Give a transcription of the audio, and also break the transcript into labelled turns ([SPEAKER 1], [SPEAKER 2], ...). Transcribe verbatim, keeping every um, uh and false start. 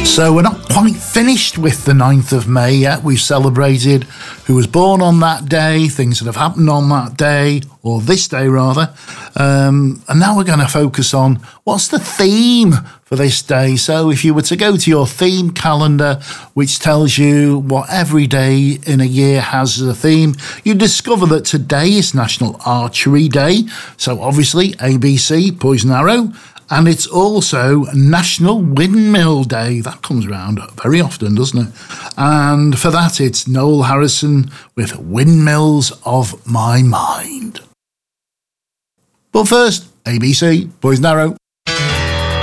[SPEAKER 1] So we're not quite finished with the ninth of May yet. We've celebrated who was born on that day, things that have happened on that day, or this day rather. Um, and now we're going to focus on what's the theme for this day. So if you were to go to your theme calendar, which tells you what every day in a year has as a theme, you discover that today is National Archery Day. So obviously A B C, poison arrow. And it's also National Windmill Day. That comes around very often, doesn't it? And for that, it's Noel Harrison with Windmills of My Mind. But first, A B C, poison arrow.